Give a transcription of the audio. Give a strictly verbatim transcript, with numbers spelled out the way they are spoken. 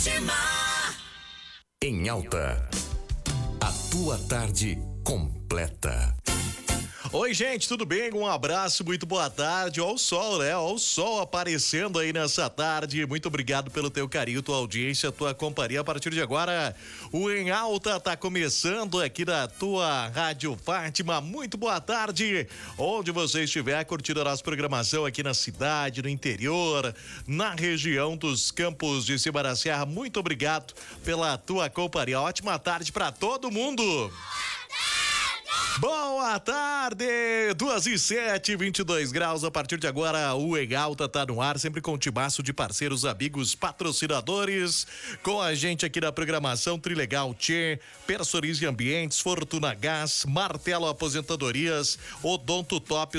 Em Alta, a tua tarde completa. Oi, gente, tudo bem? Um abraço, muito boa tarde. Ó o sol, né? Ó o sol aparecendo aí nessa tarde. Muito obrigado pelo teu carinho, tua audiência, tua companhia. A partir de agora, o Em Alta tá começando aqui na tua Rádio Fátima. Muito boa tarde. Onde você estiver curtindo a nossa programação aqui na cidade, no interior, na região dos Campos de Cima da Serra. Muito obrigado pela tua companhia. Ótima tarde pra todo mundo. Boa tarde, duas e sete, vinte e dois graus. A partir de agora, o Em Alta tá no ar, sempre com um timaço de parceiros, amigos, patrocinadores. Com a gente aqui na programação Trilegal Tchê, Persorize Ambientes, Fortuna Gás, Martelo Aposentadorias, Odonto Top,